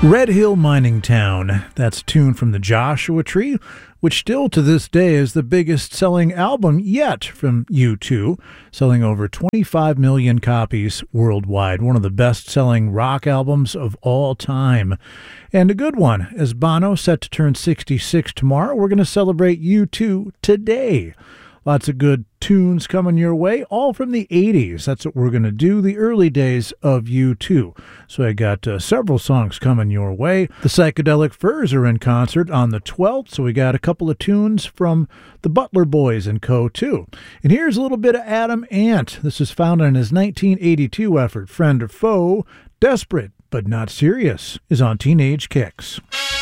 Red Hill Mining Town, that's a tune from the Joshua Tree, which still to this day is the biggest selling album yet from U2, selling over 25 million copies worldwide. One of the best selling rock albums of all time. And a good one, as Bono set to turn 66 tomorrow, we're going to celebrate U2 today. Lots of good tunes coming your way, all from the 80s. That's what we're going to do, the early days of U2. So I got several songs coming your way. The Psychedelic Furs are in concert on the 12th, so we got a couple of tunes from the Butler Boys and Co. too. And here's a little bit of Adam Ant. This is found on his 1982 effort, Friend or Foe. Desperate but Not Serious is on Teenage Kicks.